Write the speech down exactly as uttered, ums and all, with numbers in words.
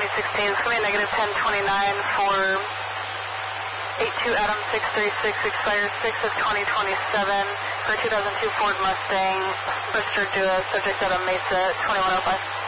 sixteen. It's going to be negative ten twenty-nine for eight two Adam six three six, expires six of twenty twenty-seven for two thousand two Ford Mustang, registered to a subject out of Mesa twenty-one oh five.